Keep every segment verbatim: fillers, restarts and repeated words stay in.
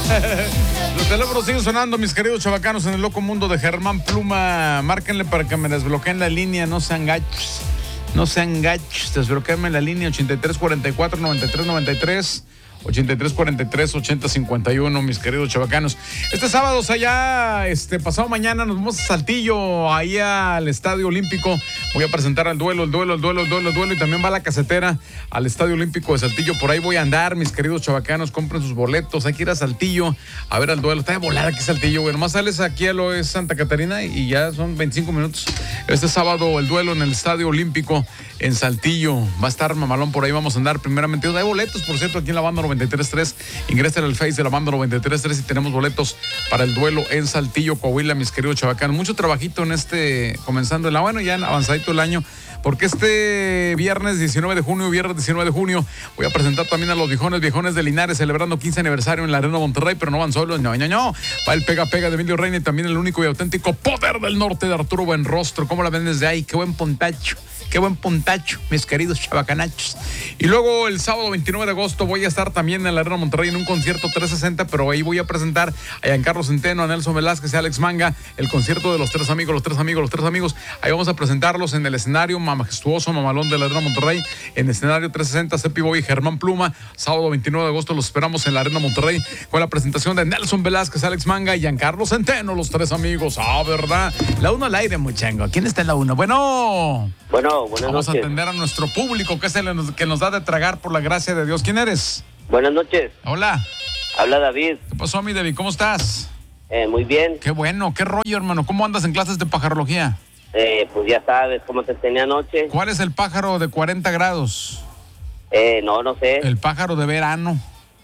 Los teléfonos siguen sonando, mis queridos chavacanos, en el loco mundo de Germán Pluma. Márquenle para que me desbloqueen la línea, no sean gachos. No sean gachos, desbloqueenme la línea ochenta y tres cuarenta y cuatro noventa y tres noventa y tres. ochenta y tres cuarenta y tres ochenta cincuenta y uno, mis queridos chavacanos. Este sábado, o sea, ya este, pasado mañana nos vamos a Saltillo, ahí al Estadio Olímpico. Voy a presentar el duelo, el duelo, el duelo, el duelo, el duelo. Y también va la casetera al Estadio Olímpico de Saltillo. Por ahí voy a andar, mis queridos chavacanos. Compren sus boletos. Hay que ir a Saltillo a ver el duelo. Está de volada aquí Saltillo, güey. Nomás sales aquí a lo es Santa Catarina y ya son veinticinco minutos. Este sábado el duelo en el Estadio Olímpico en Saltillo. Va a estar mamalón, por ahí vamos a andar. Primeramente, hay boletos, por cierto, aquí en la banda noventa y tres tres. Ingresen al Face de la banda noventa y tres tres y tenemos boletos para el duelo en Saltillo, Coahuila, mis queridos chavacanos. Mucho trabajito en este, comenzando el año, bueno, ya avanzadito el año, porque este viernes diecinueve de junio, viernes diecinueve de junio, voy a presentar también a los viejones, viejones de Linares, celebrando quince aniversario en la Arena Monterrey, pero no van solos, no, no, no. Va el Pega Pega de Emilio Reina y también el único y auténtico Poder del Norte de Arturo Buenrostro. ¿Cómo la ven desde ahí? Qué buen puntacho. Qué buen puntacho, mis queridos chavacanachos. Y luego el sábado veintinueve de agosto voy a estar también en la Arena Monterrey en un concierto trescientos sesenta, pero ahí voy a presentar a Giancarlo Centeno, a Nelson Velázquez y a Alex Manga, el concierto de los tres amigos, los tres amigos, los tres amigos. Ahí vamos a presentarlos en el escenario majestuoso, mamalón de la Arena Monterrey, en escenario trescientos sesenta, Cepi Boy y Germán Pluma. Sábado veintinueve de agosto los esperamos en la Arena Monterrey con la presentación de Nelson Velázquez, Alex Manga y Giancarlo Centeno, los tres amigos. Ah, ¿verdad? La uno al aire, muchango. ¿Quién está en la uno? Bueno... Bueno, buenas Vamos noches. a atender a nuestro público, que es el que nos da de tragar por la gracia de Dios. ¿Quién eres? Buenas noches. Hola. Habla David. ¿Qué pasó, mi David? ¿Cómo estás? Eh, muy bien. Qué bueno, qué rollo, hermano. ¿Cómo andas en clases de pajarología? Eh, pues ya sabes cómo te tenía anoche. ¿Cuál es el pájaro de cuarenta grados? Eh, no, no sé. El pájaro de verano.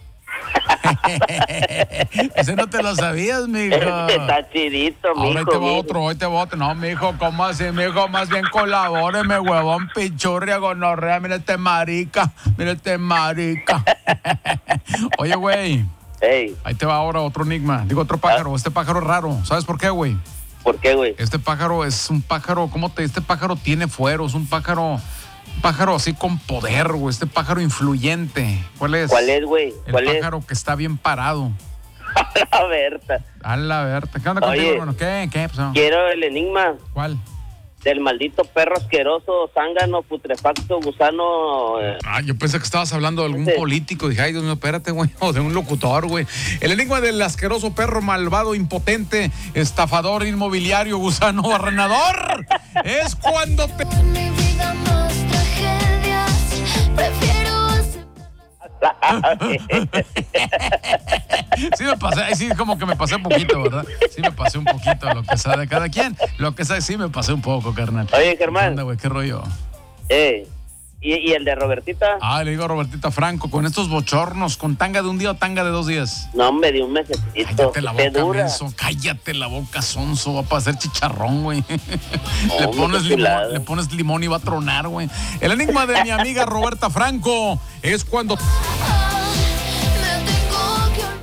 Ese no te lo sabías, mijo. Está chidito, mijo. Ahora ahí te va mijo. otro, ahí te va otro. No, mijo, ¿cómo así, mijo? Más bien colabóreme, huevón, pichurria, gonorrea. Mira este marica, mira este marica. Oye, güey. Hey, Ahí te va ahora otro enigma. Digo, otro pájaro. Este pájaro es raro. ¿Sabes por qué, güey? ¿por qué, güey? Este pájaro es un pájaro, ¿cómo te? Este pájaro tiene fuero, es un pájaro, un pájaro así con poder, güey. Este pájaro influyente. ¿Cuál es? ¿Cuál es, güey? El ¿Cuál pájaro que está bien parado. es? A ver, A la Berta. ¿Qué onda Oye, contigo, hermano? ¿Qué? ¿Qué? Pues, no. quiero el enigma ¿Cuál? del maldito perro asqueroso, zángano, putrefacto, gusano. eh, Ah, yo pensé que estabas hablando de algún Sí. político. Dije, ay, Dios mío, espérate, güey. O de un locutor, güey. El enigma del asqueroso perro malvado, impotente, estafador, inmobiliario, gusano, barrenador. Es cuando te... En mi vida más tragedias, prefiero hacer... Sí me pasé, ahí sí como que me pasé un poquito, ¿verdad? Sí me pasé un poquito, lo que sabe cada quien. Lo que sabe, sí me pasé un poco, carnal. Oye, Germán. ¿Qué onda, güey? ¿Qué rollo? eh, ¿y, ¿Y el de Robertita? Ah, le digo a Robertita Franco, con estos bochornos, con tanga de un día o tanga de dos días. No, hombre, de un mesecito. Cállate la Te boca, dura. menso. Cállate la boca, sonso. Va a pasar chicharrón, güey. le, Hombre, pones qué limón, chulada. le pones limón y va a tronar, güey. El enigma de mi amiga Roberta Franco es cuando... Me tengo que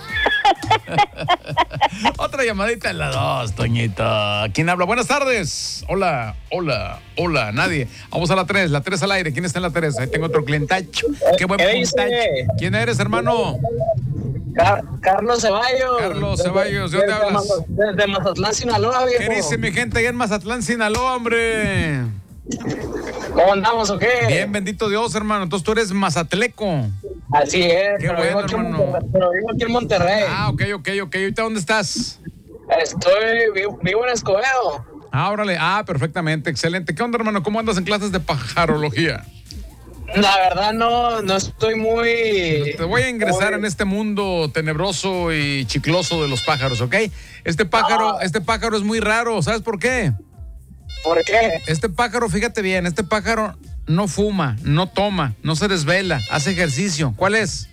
olvidar. Otra llamadita en la dos, Toñito. ¿Quién habla? Buenas tardes. Hola, hola, hola, nadie. Vamos a la tres, la tres al aire. ¿Quién está en la tres? Ahí tengo otro clientacho. Qué buen ¿Qué dice? puntacho. ¿Quién eres, hermano? Car- Carlos Ceballos. Carlos Ceballos, ¿de dónde Desde hablas? Maza- Desde Mazatlán, Sinaloa, viejo. ¿Qué dice mi gente allá en Mazatlán, Sinaloa, hombre? ¿Cómo andamos o qué? Bien, bendito Dios, hermano. Entonces tú eres mazatleco. Así es. Qué pero bueno, vivo aquí en hermano. Monterrey- Pero vivo aquí en Monterrey. Ah, ok, ok, ok. ¿Ahorita dónde estás? Estoy, vivo, vivo en Escobedo. Ah, órale. Ah, perfectamente, excelente. ¿Qué onda, hermano? ¿Cómo andas en clases de pajarología? La verdad no, no estoy muy... Te voy a ingresar muy- en este mundo tenebroso y chicloso de los pájaros, ¿ok? Este pájaro, este pájaro es muy raro. ¿Sabes por qué? ¿Por qué? Este pájaro, fíjate bien, este pájaro no fuma, no toma, no se desvela, hace ejercicio. ¿Cuál es?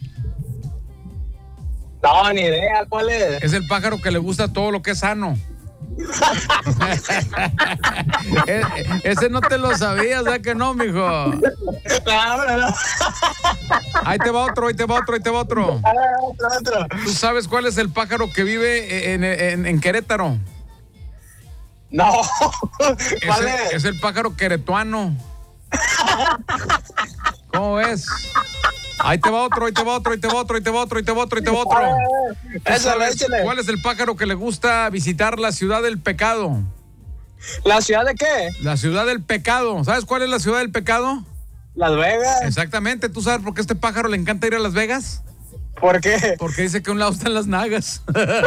No, ni idea. ¿Cuál es? Es el pájaro que le gusta todo lo que es sano. E- Ese no te lo sabías, ¿verdad que no, mijo? No, no, no. Ahí te va otro, ahí te va otro, ahí te va otro. Ah, otro, otro. ¿Tú sabes cuál es el pájaro que vive en, en- en Querétaro? No. Es ¿Cuál el, es? es el pájaro queretuano. ¿Cómo ves? Ahí te va otro, ahí te va otro, ahí te va otro, ahí te va otro, ahí te va otro, ahí te va otro. ¿Tú Échale, sabes échale. ¿Cuál es el pájaro que le gusta visitar la ciudad del pecado? ¿La ciudad de qué? La ciudad del pecado. ¿Sabes cuál es la ciudad del pecado? Las Vegas. Exactamente. ¿Tú sabes por qué a este pájaro le encanta ir a Las Vegas? ¿Por qué? Porque dice que a un lado están las nagas.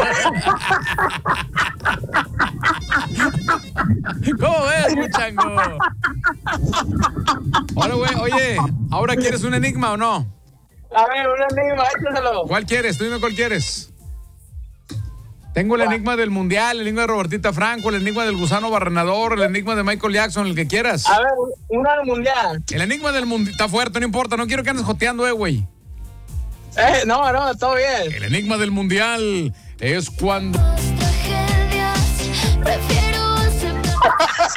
¿Cómo ves, muchango? Ahora, güey, oye, ¿ahora quieres un enigma o no? A ver, un enigma, échaselo. ¿Cuál quieres? Tú dime cuál quieres. Tengo el enigma del mundial, el enigma de Robertita Franco, el enigma del gusano barrenador, el enigma de Michael Jackson, el que quieras. A ver, uno al mundial. El enigma del mundial está fuerte, no importa, no quiero que andes joteando, eh, güey. Eh, no, no, todo bien. El enigma del mundial es cuando... Tragedias, prefiero aceptar.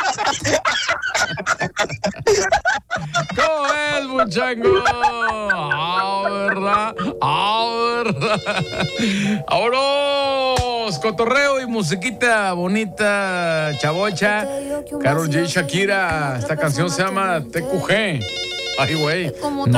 ¿Cómo ves, muchango? Ah, ¿verdad? Ah, ¿verdad? ¡Vámonos! Cotorreo y musiquita bonita, chavocha. Karol G, Shakira. Esta canción se llama T Q G. Ay, güey.